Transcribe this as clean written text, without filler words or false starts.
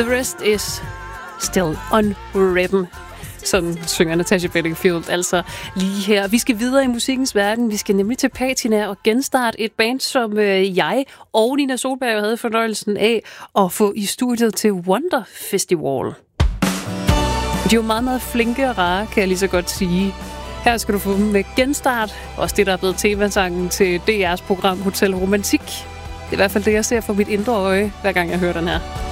The rest is still unwritten. Sådan synger Natasha Bedingfield altså lige her. Vi skal videre i musikkens verden. Vi skal nemlig til patina og genstarte et band, som jeg og Nina Solberg havde fornøjelsen af at få i studiet til Wonder Festival. De er jo meget, meget flinke og rare, kan jeg lige så godt sige. Her skal du få dem med genstart. Også det, der er blevet temasangen til DR's program Hotel Romantik. Det er i hvert fald det, jeg ser for mit indre øje, hver gang jeg hører den her.